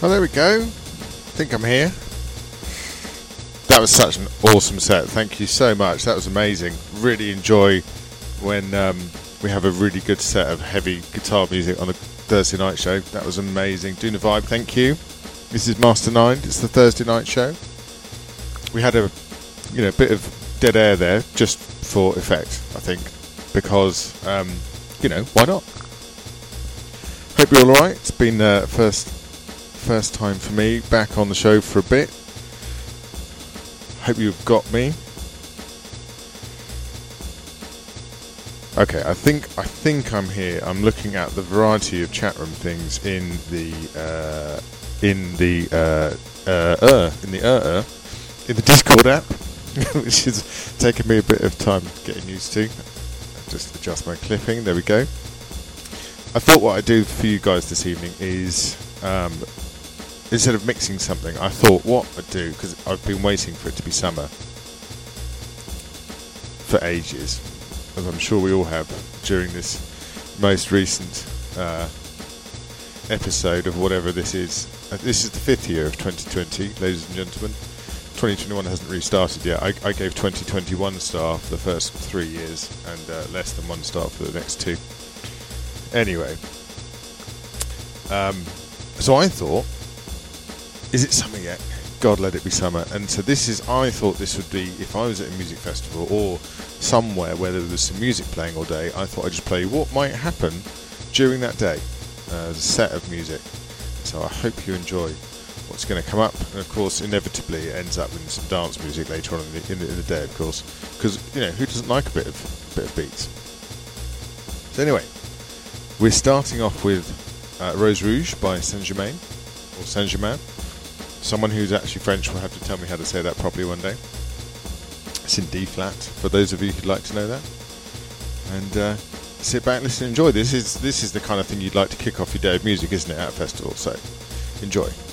Oh, there we go. I think I'm here. That was such an awesome set. Thank you so much. That was amazing. Really enjoy when we have a really good set of heavy guitar music on a Thursday night show. That was amazing. Doing the vibe. Thank you. This is Master 9. It's the Thursday night show. We had a bit of dead air there just for effect, I think, because why not? Hope you're all right. It's been first time for me back on the show for a bit. Hope you've got me. Okay, I think I'm here. I'm looking at the variety of chat room things in the Discord app, which is taking me a bit of time getting used to. Just adjust my clipping. There we go. I thought what I'd do for you guys this evening is, instead of mixing something, I thought what I'd do, because I've been waiting for it to be summer for ages, as I'm sure we all have during this most recent episode of whatever this is. This is the 5th year of 2020, ladies and gentlemen. 2021 hasn't restarted yet. I gave 2021 a star for the first 3 years and less than 1 star for the next 2. Anyway, so I thought, is it summer yet? God, let it be summer. And so I thought this would be, if I was at a music festival or somewhere where there was some music playing all day, I thought I'd just play what might happen during that day, a set of music. So I hope you enjoy what's going to come up. And of course, inevitably it ends up with some dance music later on in the day, of course, because who doesn't like a bit of beats? So anyway, we're starting off with Rose Rouge by Saint-Germain, or Saint-Germain. Someone who's actually French will have to tell me how to say that properly one day. It's in D flat, for those of you who'd like to know that. And sit back, listen, enjoy. This is the kind of thing you'd like to kick off your day of music, isn't it, at a festival? So enjoy.